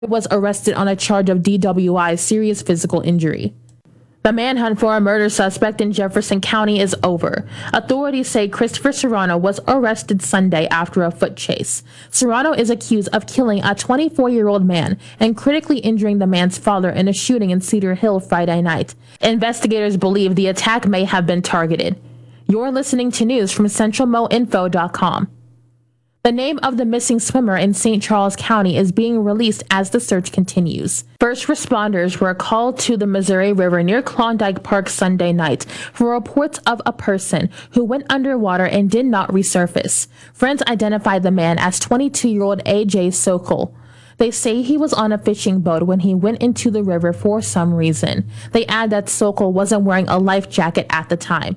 was arrested on a charge of DWI, serious physical injury. The manhunt for a murder suspect in Jefferson County is over. Authorities say Christopher Serrano was arrested Sunday after a foot chase. Serrano is accused of killing a 24-year-old man and critically injuring the man's father in a shooting in Cedar Hill Friday night. Investigators believe the attack may have been targeted. You're listening to news from CentralMoInfo.com. The name of the missing swimmer in St. Charles County is being released as the search continues. First responders were called to the Missouri River near Klondike Park Sunday night for reports of a person who went underwater and did not resurface. Friends identified the man as 22-year-old A.J. Sokol. They say he was on a fishing boat when he went into the river for some reason. They add that Sokol wasn't wearing a life jacket at the time.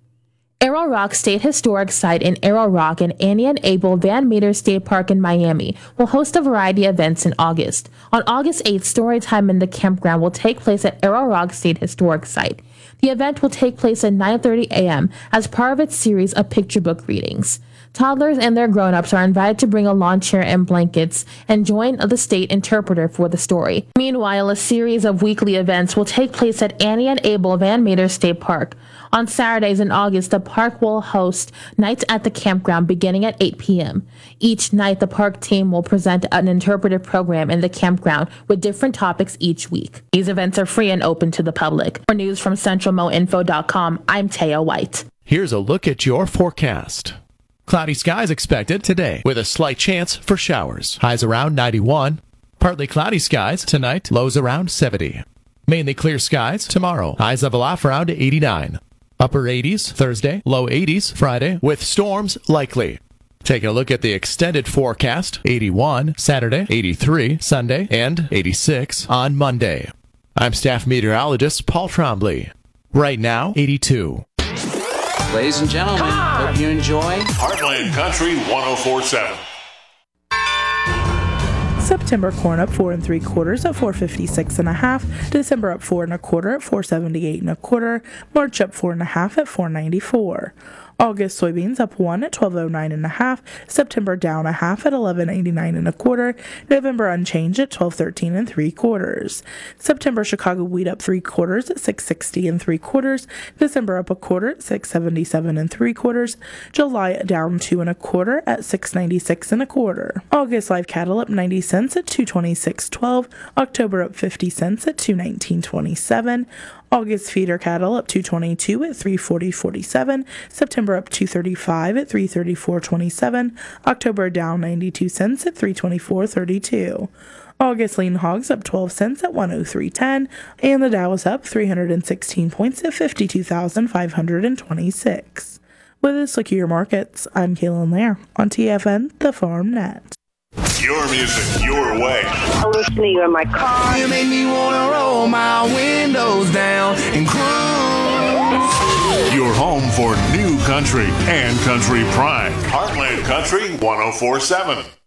Arrow Rock State Historic Site in Arrow Rock and Annie and Abel Van Meter State Park in Miami will host a variety of events in August. On August 8th, Storytime in the Campground will take place at Arrow Rock State Historic Site. The event will take place at 9:30 a.m. as part of its series of picture book readings. Toddlers and their grown-ups are invited to bring a lawn chair and blankets and join the state interpreter for the story. Meanwhile, a series of weekly events will take place at Annie and Abel Van Meter State Park. On Saturdays in August, the park will host Nights at the Campground beginning at 8 p.m. Each night, the park team will present an interpretive program in the campground with different topics each week. These events are free and open to the public. For news from CentralMoInfo.com, I'm Taya White. Here's a look at your forecast. Cloudy skies expected today with a slight chance for showers. Highs around 91. Partly cloudy skies tonight, lows around 70. Mainly clear skies tomorrow. Highs level off around 89. Upper 80s Thursday, low 80s Friday, with storms likely. Taking a look at the extended forecast, 81 Saturday, 83 Sunday, and 86 on Monday. I'm staff meteorologist Paul Trombley. Right now, 82. Ladies and gentlemen, hope you enjoy Heartland Country 104.7. September corn up 4 3/4 at 456.5. December up 4 1/4 at 478 1/4. March up 4 1/2 at 494. August soybeans up 1 at 1209.5. September down a half at 1189 1/4. November unchanged at 1213 3/4. September Chicago wheat up 3/4 at 660 3/4. December up 1/4 at 677 3/4. July down 2 1/4 at 696 1/4. August live cattle up 90 cents at 226.12. October up 50 cents at 219.27. August feeder cattle up 222 at 340.47. September up 235 at 334.27. October down 92 cents at 324.32. August lean hogs up 12 cents at 103.10. And the Dow is up 316 points at 52,526. With this look at your markets, I'm Kaylin Lair on TFN, the Farm Net. Your music, your way. I listen to you in my car. You make me wanna roll my windows down and cruise. Your home for new country and country pride. Heartland Country 104.7.